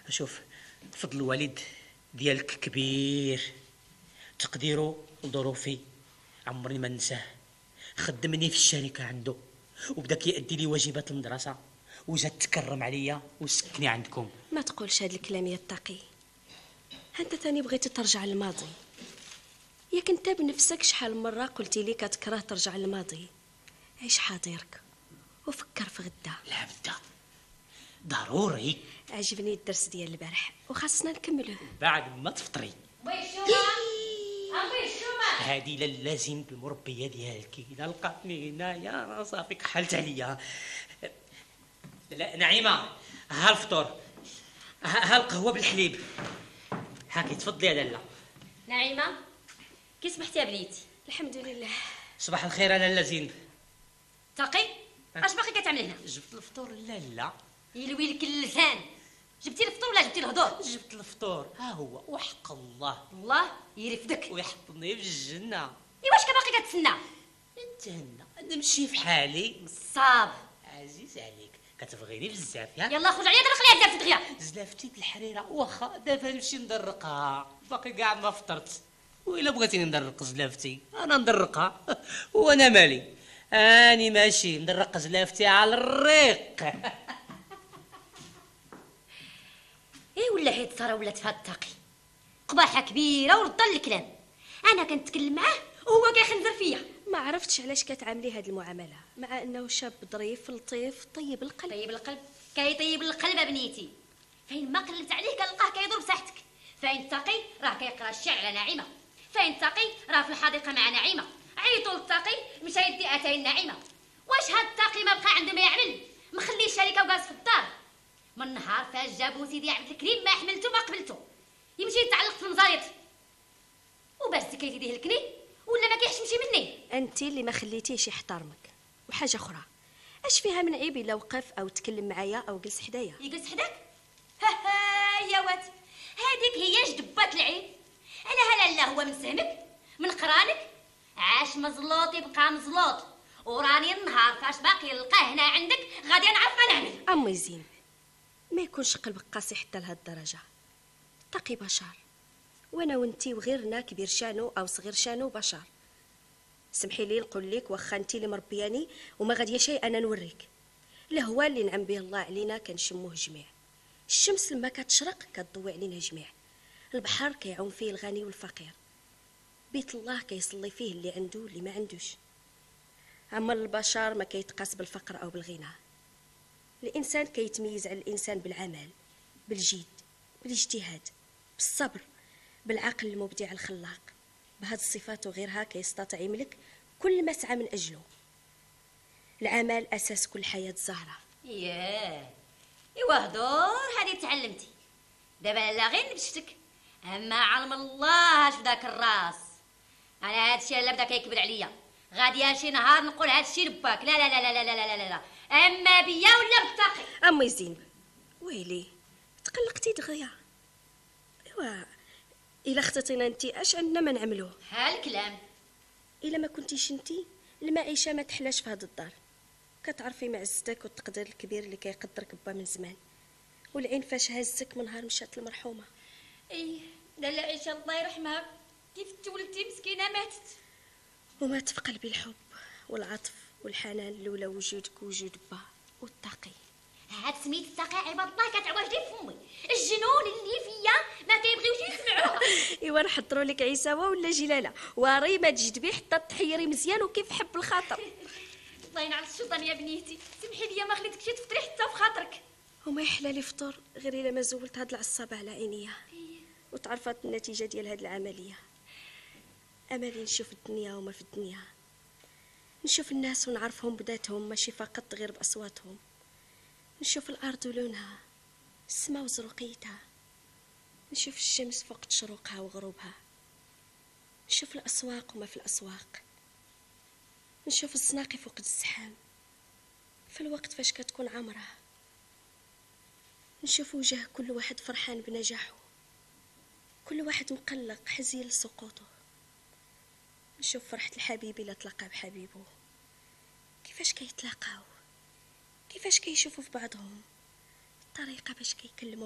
شوف، فضل الوالد ديالك كبير، تقديره وظروفي عمري ما ننساه. خدمني في الشركه عنده وبدا كيأدي لي واجبات المدرسه، وجا تكرم عليا وسكني عندكم. ما تقولش هاد الكلام يا التقي، انت ثاني بغيتي ترجع للماضي. ياك انت بنفسك شحال مره قلتي لي كتكره ترجع للماضي. عيش حاضرك وفكر في غدا. لا بدا ضروري. عجبني الدرس ديال البارح وخاصنا نكملوه بعد ما تفطري. هادي لازم بالمربيه ديالك، الا لقاتني هنايا صافي كحلت عليا. لا نعيمه، ها الفطور، ها القهوه بالحليب، هاكي تفضلي يا لاله. نعيمه كي سمحتي يا بنيتي؟ الحمد لله. صباح الخير يا لاله زين. تقي اش باقي كتعمل هنا؟ جبت الفطور لاله. يلوي لك اللسان، جبتي الفطور ولا جبتي الهضور؟ جبت الفطور، ها هو، وحق الله الله يرفدك ويحطني في الجنه. واش كباقي كتسنى؟ نتهنى نمشي في حالي. نصاب عزيز عليك، كتبغيني بزاف ياك؟ يلا خرج عليا درق ليها زلفتي دغيا. زلافتي بالحريره، واخا دابا نمشي ندرقها، باقي كاع ما فطرت. وإلا بغيتيني ندرق زلافتي انا ندرقها وانا مالي، اني ماشي ندرق زلافتي على الريق. ايه ولا هيد صرا ولات فهاد التقي قباحه كبيره ورد الكلام. انا كنتكلم معاه وهو كيخنزر فيا. ما عرفتش علاش كتعاملي هاد المعامله مع انه شاب ظريف لطيف طيب القلب. طيب القلب كيطيب القلب بنيتي. فين ما قلت عليه كنلقاه كيضرب ساحتك. فين تقي راه كيقرا الشعر على نعيمه. فين تقي راه في الحديقه مع نعيمه. عيطوا للتقي مشى يدي اتاي نعيمه. واش هاد التقي ما بقى عنده ما يعمل؟ مخلي الشركه وجالس في الدار. من نهار فاش جابو سيدي عبد الكريم ما حملته ما قبلته. يمشي يتعلق في المزايط وباش سكيت يديه الكني ولا ما كيحشمش مني. انت اللي ما خليتيش يحترمك. وحاجه اخرى، اش فيها من عيب الا وقف او تكلم معايا او جلس حدايا؟ يجلس حداك؟ ها يا واد، هذيك هي جدبات العيب. انا هلا هو من سهمك من قرانك. عاش مزلوط يبقى مزلوط، وراني النهار فاش باقي نلقاه هنا عندك غادي نعرف ما نعمل. امي زين، ما يكونش قلبك قاسي حتى لهاد الدرجه. تقي بشر، وانا وانتي وغيرنا كبير شانو او صغير شانو بشر. سمحي لي نقول لك، واخا انتي اللي مربياني وما غادي شيء انا نوريك. الهواء اللي نعم به الله علينا كنشموه جميع. الشمس لما كتشرق كتضوي علينا جميع. البحر كيعوم فيه الغني والفقير. بيت الله كيصلي فيه اللي عنده واللي ما عندوش. عمل البشر ما كيتقاس بالفقر او بالغنى. الانسان كيتميز على الانسان بالعمل، بالجد، بالاجتهاد، بالصبر، بالعقل المبدع الخلاق. بهذه الصفات وغيرها كيستطيع يملك كل ما سعى من اجله. العمل اساس كل حياه زهره. ايوا هضور هذه تعلمتي. دابا لا غير نبشتك، اما علم الله اش بداك الراس. انا هذا الشيء اللي بدا كيكبر عليا غادي شي نهار نقول هذا الشيء لباك. لا لا لا لا لا لا لا لا، اما بيا ولا بالتقي. امي زين، ويلي تقلقتي دغيا. ايوا الا خطيتينا انتي اش عندنا ما نعملوه؟ ها الكلام. الا ما كنتيش انتي المعيشه ما تحلاش في هذا الدار. كتعرفي معزتك والتقدير الكبير اللي كيقدرك با من زمان. والعين فاش هزك من نهار مشات المرحومه. ايه لاله عيشه الله يرحمها كيف تولدتي مسكينه ماتت. ومات في قلبي الحب والعطف والحنان لولا وجودك ووجود با والتقي. هاد سميت التقي عباد الله كتعوج لي فمي. الجنون اللي فيا ما كيبغيوش يسمعوها. ايوا نحضروا لك عيساوه ولا جلاله واري ما تجدبي حتى تحيري مزيان وكيف حب الخاطر. الله ينعل الشيطان يا بنيتي، سمحي لي ما خليتكش تفطري حتى في خاطرك. وما يحلى لي فطور غير الا ما زولت هاد العصابه على عينيا وتعرفت النتيجه ديال هاد العمليه. املي نشوف الدنيا وما في الدنيا، نشوف الناس ونعرفهم بذاتهم ماشي فقط غير باصواتهم. نشوف الارض ولونها، السماء وزرقيتها، نشوف الشمس فوق شروقها وغروبها، نشوف الاسواق وما في الاسواق، نشوف الزناقي فوق الزحام في الوقت فاش كتكون عمرها، نشوف وجه كل واحد فرحان بنجاحه، كل واحد مقلق حزين لسقوطه. نشوف فرحة الحبيب إلا تلاقى بحبيبه، كيفاش كيتلاقاو، كيفاش كيشوفوا في بعضهم، الطريقة باش كيكلموا